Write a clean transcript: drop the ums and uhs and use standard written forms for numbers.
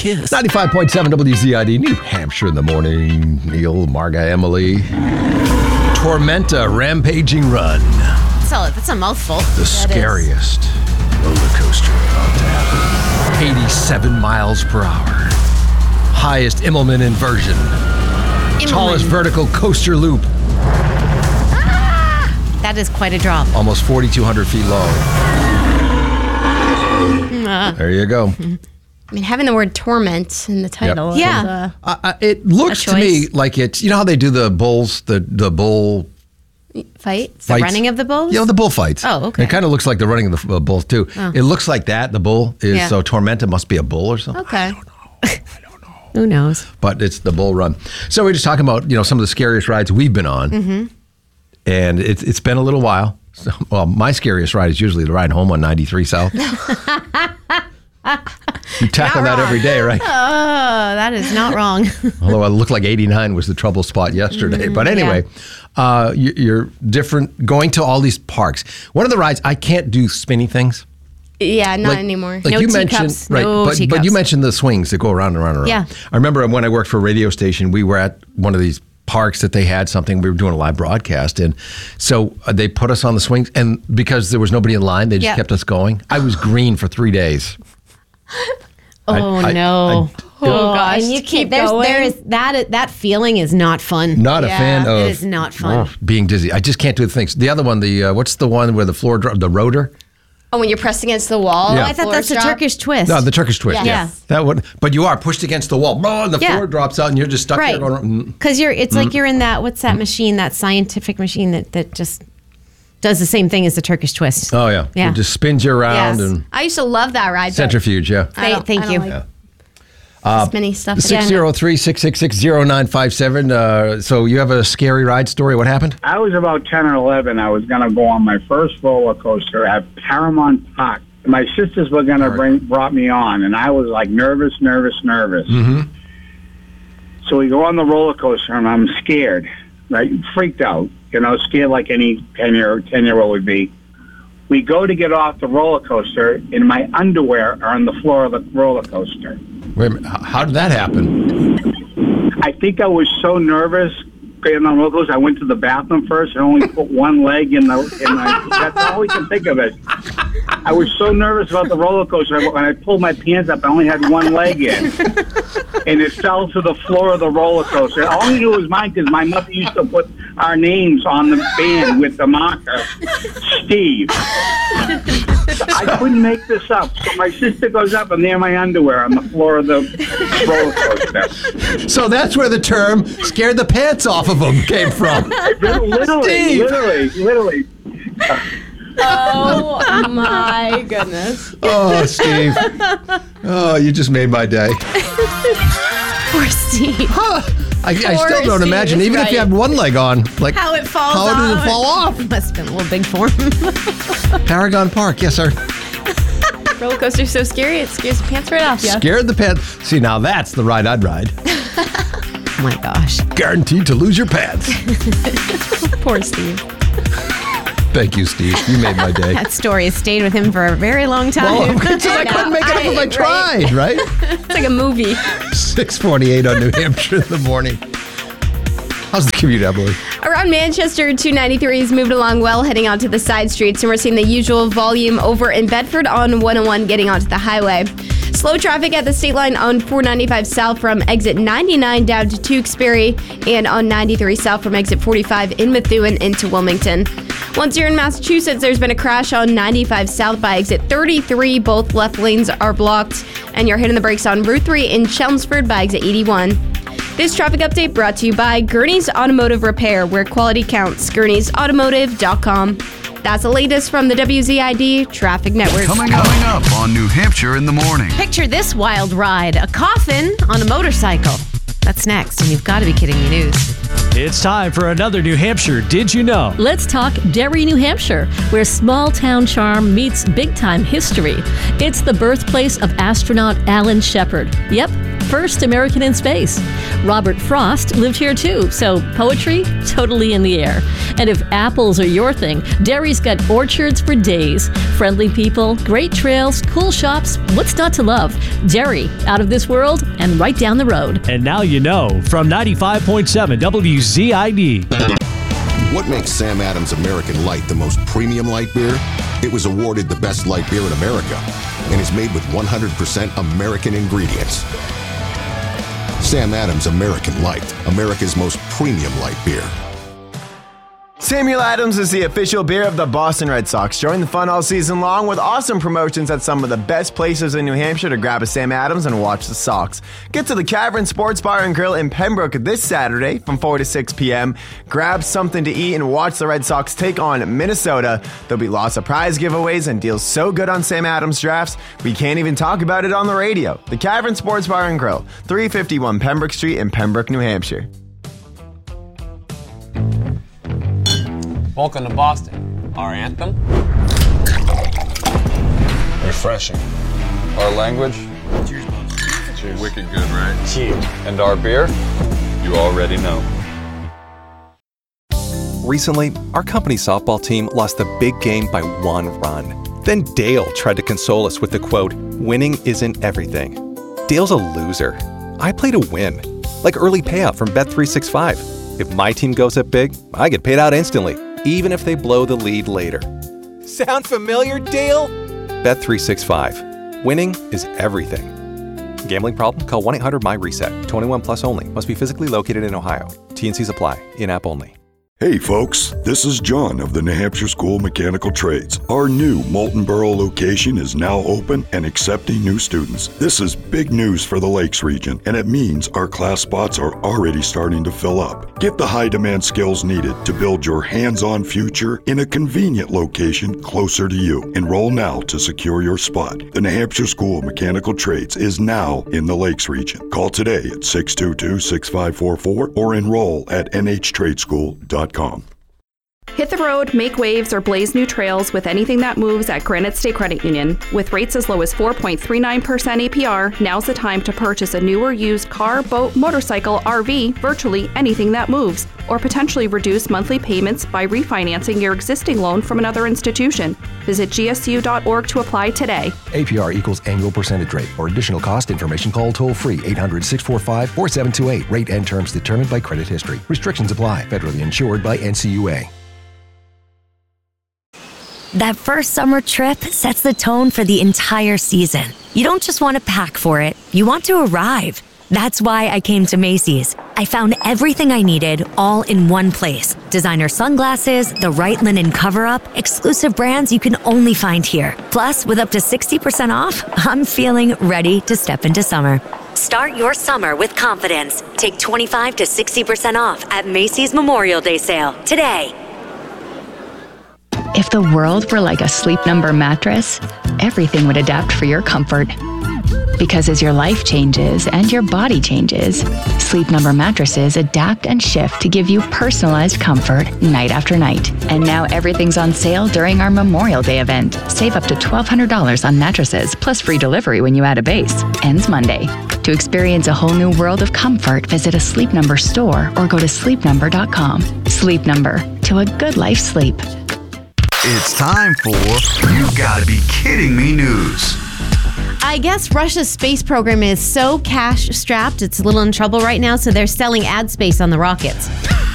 kiss. 95.7 WZID, New Hampshire in the morning. Neil, Marga, Emily. Tormenta, Rampaging Run. That's a mouthful. The scariest roller coaster about to happen. 87 miles per hour. Highest Immelman inversion. Tallest vertical coaster loop. That is quite a drop. Almost 4,200 feet long. There you go. I mean, having the word torment in the title. Yeah. It looks to me like it's, you know how they do the bulls, the bull Fights? The running of the bulls? Yeah, the bullfights. Oh, okay. It kind of looks like the running of the bulls, too. Oh. It looks like that, the bull is, Yeah. so Tormenta must be a bull or something. Okay. I don't know. Who knows? But it's the bull run. So we're just talking about, some of the scariest rides we've been on. Mm-hmm. And it's been a little while. So, well, my scariest ride is usually the ride home on 93 South. You tackle that every day, right? Oh, that is not wrong. Although I looked like 89 was the trouble spot yesterday. But anyway, you're different going to all these parks. One of the rides, I can't do spinny things. Yeah, not anymore. Like No you teacups. mentioned, right? No But teacups. you mentioned the swings that go around and around and around. Yeah. I remember when I worked for a radio station, we were at one of these parks that they had something. We were doing a live broadcast, and so they put us on the swings. And because there was nobody in line, they just kept us going. I was green for 3 days. Oh, no. Oh, gosh. And you Keep can't, going. there is that feeling is not fun. Not a fan of It is not fun. being dizzy. I just can't do the things. The other one, what's the one where the floor the rotor? Oh, when you're pressed against the wall? Yeah. I thought that's a Turkish twist. No, the Turkish twist. Yeah. That one. But you are pushed against the wall. And the floor drops out, and you're just stuck there. Right. Going, Because it's like you're in that, what's that machine, that scientific machine that just does the same thing as the Turkish twist. Oh, yeah. Yeah. It just spins you around Yes. and I used to love that ride. but centrifuge, yeah. I don't- Thank I you. don't like spinny stuff. 603-666-0957. So you have a scary ride story. What happened? I was about 10 or 11. I was going to go on my first roller coaster at Paramount Park. My sisters were going to brought me on, and I was like nervous. Mm-hmm. So we go on the roller coaster, and I'm scared, right? Freaked out, scared like any 10-year-old would be. We go to get off the roller coaster, and my underwear are on the floor of the roller coaster. Wait a minute. How did that happen? I think I was so nervous getting on roller coaster. I went to the bathroom first and only put one leg in the. That's all we can think of it. I was so nervous about the roller coaster. When I pulled my pants up, I only had one leg in, and it fell to the floor of the roller coaster. I only knew it was mine because my mother used to put our names on the band with the marker, Steve. I couldn't make this up. So my sister goes up, and there my underwear on the floor of the roller coaster. So that's where the term "scared the pants off of them" came from. Literally. Oh, my goodness. Oh, Steve. Oh, you just made my day. Poor Steve. I still don't imagine, Steve is even if you right. had one leg on, like How it falls how off. did it fall off? It must have been a little big for him. Paragon Park, yes, sir. Roller coaster's so scary, it scares the pants right off you. Scared the pants. See, now that's the ride I'd ride. Oh my gosh. Guaranteed to lose your pants. Poor Steve. Thank you, Steve. You made my day. That story has stayed with him for a very long time. Well, because I couldn't make it up if I tried, right? It's like a movie. 6:48 on New Hampshire in the morning. How's the commute, Emily? Around Manchester, 293 is moving along well, heading onto the side streets, and we're seeing the usual volume over in Bedford on 101 getting onto the highway. Slow traffic at the state line on 495 south from exit 99 down to Tewksbury, and on 93 south from exit 45 in Methuen into Wilmington. Once you're in Massachusetts, there's been a crash on 95 south by exit 33. Both left lanes are blocked, and you're hitting the brakes on Route 3 in Chelmsford by exit 81. This traffic update brought to you by Gurney's Automotive Repair, where quality counts. Gurney'sAutomotive.com. That's the latest from the WZID Traffic Network. Coming up on New Hampshire in the morning. Picture this wild ride, a coffin on a motorcycle. That's next, and you've got to be kidding me news. It's time for another New Hampshire Did You Know? Let's talk Derry, New Hampshire, where small-town charm meets big-time history. It's the birthplace of astronaut Alan Shepard. Yep, first American in space. Robert Frost lived here too, so poetry, totally in the air. And if apples are your thing, Derry's got orchards for days. Friendly people, great trails, cool shops, what's not to love? Derry, out of this world and right down the road. And now you know from 95.7 WZID. What makes Sam Adams American Light the most premium light beer? It was awarded the best light beer in America and is made with 100% American ingredients. Sam Adams American Light, America's most premium light beer. Samuel Adams is the official beer of the Boston Red Sox. Join the fun all season long with awesome promotions at some of the best places in New Hampshire to grab a Sam Adams and watch the Sox. Get to the Cavern Sports Bar and Grill in Pembroke this Saturday from 4 to 6 p.m. Grab something to eat and watch the Red Sox take on Minnesota. There'll be lots of prize giveaways and deals so good on Sam Adams drafts, we can't even talk about it on the radio. The Cavern Sports Bar and Grill, 351 Pembroke Street in Pembroke, New Hampshire. Welcome to Boston. Our anthem? Refreshing. Our language? Cheers, boss. Cheers. Wicked good, right? Cheers. And our beer? You already know. Recently, our company softball team lost the big game by 1 run. Then Dale tried to console us with the quote, "Winning isn't everything." Dale's a loser. I play to win. Like early payout from Bet365. If my team goes up big, I get paid out instantly, even if they blow the lead later. Sound familiar, Dale? Bet365. Winning is everything. Gambling problem? Call 1-800-MY-RESET. 21 plus only. Must be physically located in Ohio. T&Cs apply. In-app only. Hey folks, this is John of the New Hampshire School of Mechanical Trades. Our new Moulton Borough location is now open and accepting new students. This is big news for the Lakes region, and it means our class spots are already starting to fill up. Get the high demand skills needed to build your hands-on future in a convenient location closer to you. Enroll now to secure your spot. The New Hampshire School of Mechanical Trades is now in the Lakes region. Call today at 622-6544 or enroll at nhtradeschool.com. Hit the road, make waves, or blaze new trails with anything that moves at Granite State Credit Union. With rates as low as 4.39% APR, now's the time to purchase a new or used car, boat, motorcycle, RV, virtually anything that moves, or potentially reduce monthly payments by refinancing your existing loan from another institution. Visit gsu.org to apply today. APR equals annual percentage rate. For additional cost information, call toll-free 800-645-4728. Rate and terms determined by credit history. Restrictions apply. Federally insured by NCUA. That first summer trip sets the tone for the entire season. You don't just want to pack for it, you want to arrive. That's why I came to Macy's. I found everything I needed all in one place. Designer sunglasses, the right linen cover-up, exclusive brands you can only find here. Plus, with up to 60% off, I'm feeling ready to step into summer. Start your summer with confidence. Take 25 to 60% off at Macy's Memorial Day sale today. If the world were like a Sleep Number mattress, everything would adapt for your comfort. Because as your life changes and your body changes, Sleep Number mattresses adapt and shift to give you personalized comfort night after night. And now everything's on sale during our Memorial Day event. Save up to $1,200 on mattresses, plus free delivery when you add a base. Ends Monday. To experience a whole new world of comfort, visit a Sleep Number store or go to sleepnumber.com. Sleep Number, to a good life's sleep. It's time for You Gotta Be Kidding Me news. I guess Russia's space program is so cash-strapped, it's a little in trouble right now, so they're selling ad space on the rockets.